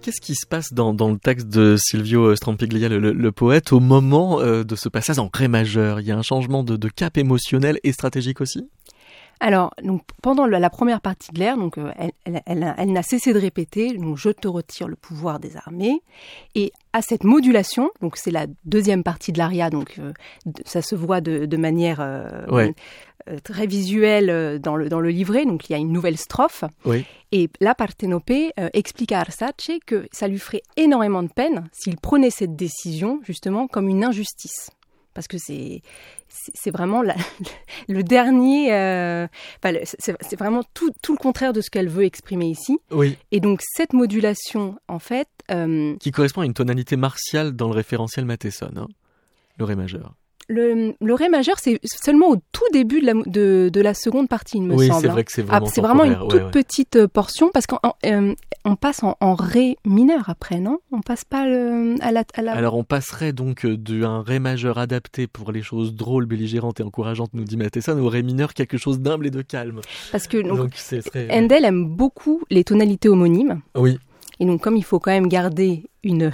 qu'est-ce qui se passe dans le texte de Silvio Strampiglia, le poète, au moment de ce passage en ré majeur? Il y a un changement de cap émotionnel et stratégique aussi? Alors, donc, pendant la première partie de l'air, donc, elle n'a cessé de répéter, donc, je te retire le pouvoir des armées. Et à cette modulation, donc c'est la deuxième partie de l'aria, donc ça se voit de manière très visuelle dans le livret. Donc il y a une nouvelle strophe. Oui. Et là, Partenope explique à Arsace que ça lui ferait énormément de peine s'il prenait cette décision, justement, comme une injustice. Parce que c'est vraiment le dernier... c'est vraiment tout le contraire de ce qu'elle veut exprimer ici. Oui. Et donc, cette modulation, en fait... qui correspond à une tonalité martiale dans le référentiel Matheson, hein, le ré majeur. Le ré majeur, c'est seulement au tout début de la seconde partie, il me semble. Oui, c'est vrai que c'est vraiment c'est vraiment une toute petite portion, parce qu'on passe en ré mineur après, non? On passe pas à la... Alors, on passerait donc d'un ré majeur adapté pour les choses drôles, belligérantes et encourageantes, nous dit Matheson, au ré mineur, quelque chose d'humble et de calme. Parce que Handel aime beaucoup les tonalités homonymes. Oui. Et donc, comme il faut quand même garder une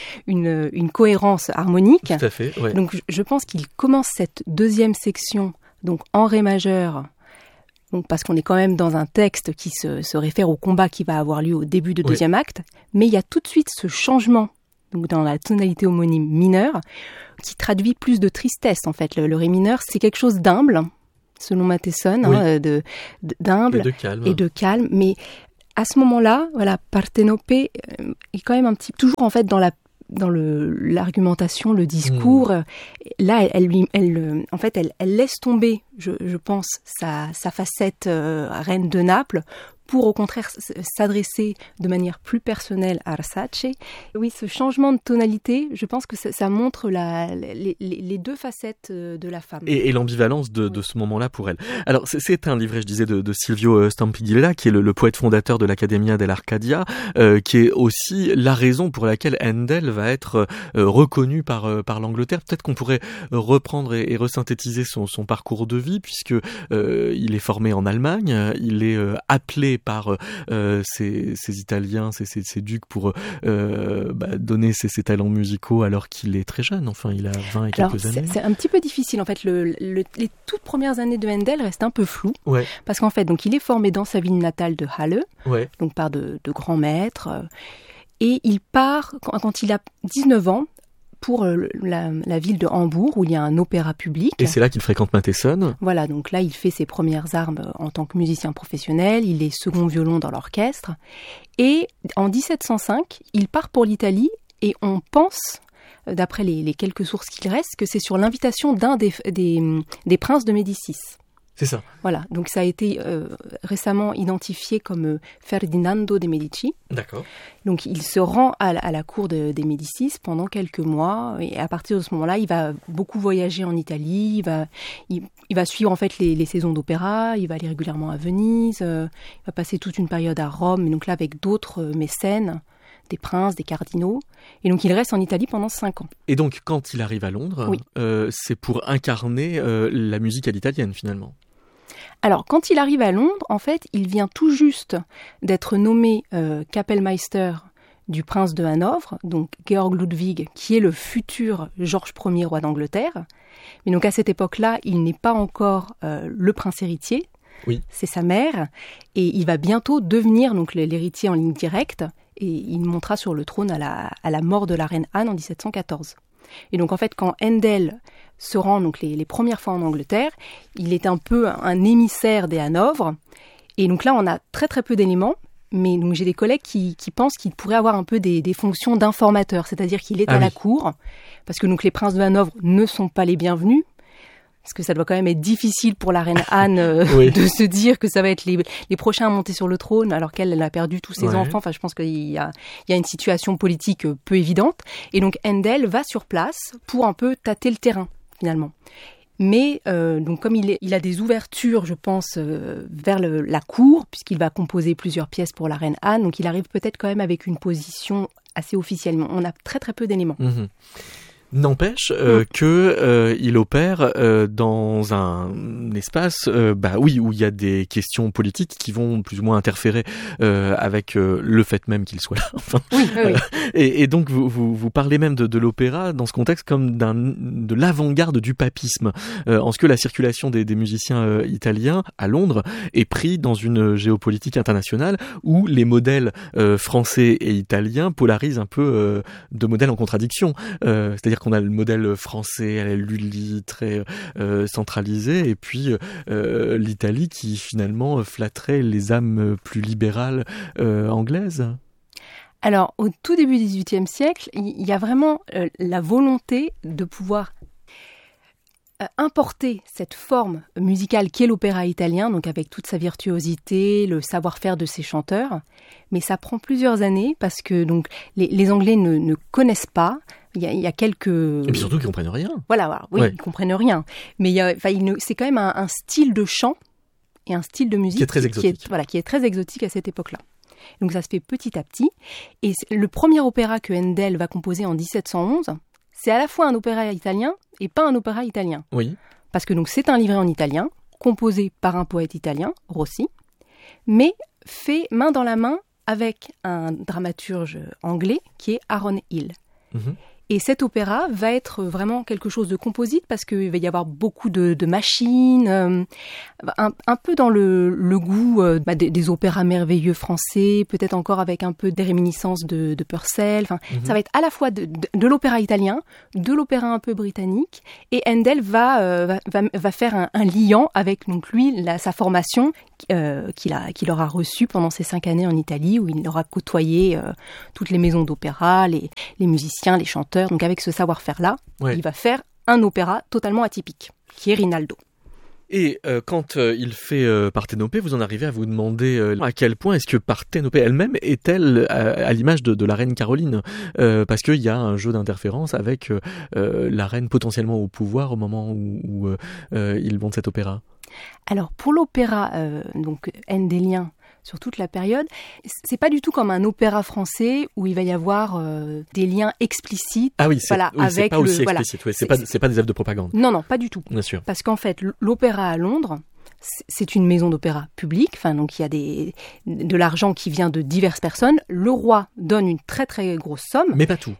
cohérence harmonique, tout à fait, ouais. Donc je pense qu'il commence cette deuxième section donc en ré majeur, donc parce qu'on est quand même dans un texte qui se réfère au combat qui va avoir lieu au début du deuxième acte, mais il y a tout de suite ce changement donc dans la tonalité homonyme mineure qui traduit plus de tristesse en fait. Le ré mineur, c'est quelque chose d'humble, selon Matheson, d'humble et de calme, mais à ce moment-là, voilà, Partenope est quand même toujours en fait dans l'argumentation, le discours. Là, elle laisse tomber, je pense, sa facette reine de Naples pour au contraire s'adresser de manière plus personnelle à Arsace. Oui, ce changement de tonalité, je pense que ça montre les deux facettes de la femme. Et l'ambivalence de ce moment-là pour elle. Alors, c'est un livret, je disais, de Silvio Strampiglia, qui est le poète fondateur de l'Accademia dell'Arcadia, qui est aussi la raison pour laquelle Handel va être reconnu par l'Angleterre. Peut-être qu'on pourrait reprendre et resynthétiser son parcours de vie, puisque il est formé en Allemagne, il est appelé par ces Italiens, ces ducs pour donner ses talents musicaux alors qu'il est très jeune. Enfin, il a 20 et quelques années. C'est un petit peu difficile. En fait, les toutes premières années de Handel restent un peu floues. Ouais. Parce qu'en fait, donc, il est formé dans sa ville natale de Halle, donc par de grands maîtres. Et il part, quand il a 19 ans, pour la ville de Hambourg, où il y a un opéra public. Et c'est là qu'il fréquente Matheson. Voilà, donc là, il fait ses premières armes en tant que musicien professionnel. Il est second violon dans l'orchestre. Et en 1705, il part pour l'Italie et on pense, d'après les quelques sources qu'il reste, que c'est sur l'invitation d'un des princes de Médicis. C'est ça. Voilà, donc ça a été récemment identifié comme Ferdinando de Medici. D'accord. Donc il se rend à la cour des Médicis pendant quelques mois et à partir de ce moment-là, il va beaucoup voyager en Italie, il va suivre en fait les saisons d'opéra, il va aller régulièrement à Venise, il va passer toute une période à Rome, et donc là avec d'autres mécènes, des princes, des cardinaux. Et donc, il reste en Italie pendant 5 ans. Et donc, quand il arrive à Londres, c'est pour incarner la musique à l'italienne, finalement. Alors, quand il arrive à Londres, en fait, il vient tout juste d'être nommé Kapellmeister du prince de Hanovre, donc Georg Ludwig, qui est le futur Georges Ier roi d'Angleterre. Mais donc, à cette époque-là, il n'est pas encore le prince héritier. Oui. C'est sa mère. Et il va bientôt devenir donc l'héritier en ligne directe. Et il montera sur le trône à la mort de la reine Anne en 1714. Et donc en fait, quand Handel se rend donc les premières fois en Angleterre, il est un peu un émissaire des Hanovre. Et donc là, on a très très peu d'éléments, mais donc j'ai des collègues qui pensent qu'il pourrait avoir un peu des fonctions d'informateur, c'est-à-dire qu'il est à la cour, parce que donc les princes de Hanovre ne sont pas les bienvenus. Parce que ça doit quand même être difficile pour la reine Anne de se dire que ça va être les prochains à monter sur le trône alors qu'elle a perdu tous ses enfants. Enfin, je pense qu'il y a une situation politique peu évidente. Et donc, Handel va sur place pour un peu tâter le terrain, finalement. Mais donc comme il a des ouvertures, je pense, vers la cour, puisqu'il va composer plusieurs pièces pour la reine Anne, donc il arrive peut-être quand même avec une position assez officielle. Mais on a très très peu d'éléments. Mmh. N'empêche que il opère dans un espace où il y a des questions politiques qui vont plus ou moins interférer avec le fait même qu'il soit là. Enfin, oui. Et donc vous parlez même de l'opéra dans ce contexte comme de l'avant-garde du papisme, en ce que la circulation des musiciens italiens à Londres est pris dans une géopolitique internationale où les modèles français et italiens polarisent un peu de modèles en contradiction. C'est-à-dire qu'on a le modèle français à la Lully très centralisé, et puis l'Italie qui finalement flatterait les âmes plus libérales anglaises. Alors, au tout début du XVIIIe siècle, il y a vraiment la volonté de pouvoir importer cette forme musicale qui est l'opéra italien, donc avec toute sa virtuosité, le savoir-faire de ses chanteurs. Mais ça prend plusieurs années parce que donc les Anglais ne connaissent pas. Il y a quelques... Et puis surtout qu'ils comprennent rien. Voilà, oui, ils comprennent rien. Mais c'est quand même un style de chant et un style de musique qui est très exotique. Qui est très exotique à cette époque-là. Donc ça se fait petit à petit. Et le premier opéra que Handel va composer en 1711, c'est à la fois un opéra italien et pas un opéra italien. Oui. Parce que donc c'est un livret en italien, composé par un poète italien, Rossi, mais fait main dans la main avec un dramaturge anglais qui est Aaron Hill. Mm-hmm. Et cet opéra va être vraiment quelque chose de composite parce qu'il va y avoir beaucoup de machines, un peu dans le goût des opéras merveilleux français, peut-être encore avec un peu des réminiscences de Purcell. Enfin, ça va être à la fois de l'opéra italien, de l'opéra un peu britannique, et Handel va faire un liant avec donc lui sa formation qu'il aura reçue pendant ces 5 années en Italie, où il aura côtoyé toutes les maisons d'opéra, les musiciens, les chanteurs. Donc avec ce savoir-faire-là, il va faire un opéra totalement atypique, qui est Rinaldo. Et quand il fait Parthénopée, vous en arrivez à vous demander à quel point est-ce que Parthénopée elle-même est-elle à l'image de la reine Caroline, parce qu'il y a un jeu d'interférence avec la reine potentiellement au pouvoir au moment où il monte cet opéra. Alors pour l'opéra donc handelien, sur toute la période, c'est pas du tout comme un opéra français où il va y avoir des liens explicites. Ah oui, c'est pas aussi explicite. C'est pas des œuvres de propagande. Non, pas du tout. Bien sûr. Parce qu'en fait, l'opéra à Londres, c'est une maison d'opéra publique. Enfin, donc il y a de l'argent qui vient de diverses personnes. Le roi donne une très très grosse somme. Mais pas tout.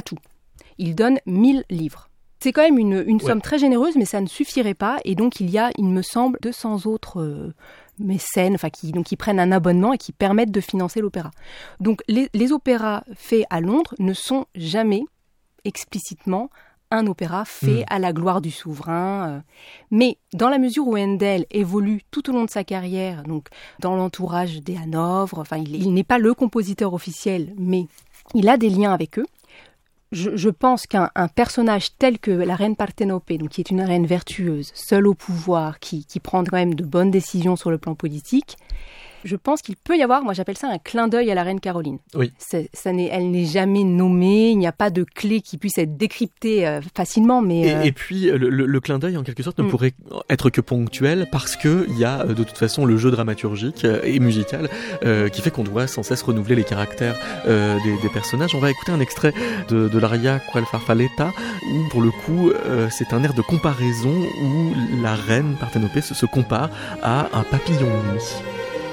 Il donne 1000 livres. C'est quand même une somme très généreuse, mais ça ne suffirait pas. Et donc il y a, il me semble, 200 autres mécènes, qui prennent un abonnement et qui permettent de financer l'opéra. Donc les opéras faits à Londres ne sont jamais explicitement un opéra fait à la gloire du souverain. Mais dans la mesure où Handel évolue tout au long de sa carrière, donc dans l'entourage des Hanovre, il n'est pas le compositeur officiel, mais il a des liens avec eux. Je pense qu'un personnage tel que la reine Parthénopée, donc qui est une reine vertueuse, seule au pouvoir, qui prend quand même de bonnes décisions sur le plan politique, je pense qu'il peut y avoir, moi j'appelle ça un clin d'œil à la reine Caroline. Oui. Elle n'est jamais nommée, il n'y a pas de clé qui puisse être décryptée facilement. Mais et puis le clin d'œil en quelque sorte ne pourrait être que ponctuel parce qu'il y a de toute façon le jeu dramaturgique et musical qui fait qu'on doit sans cesse renouveler les caractères des personnages. On va écouter un extrait de l'aria Qual Farfalletta où pour le coup c'est un air de comparaison où la reine Parthénopée se compare à un papillon de nuit.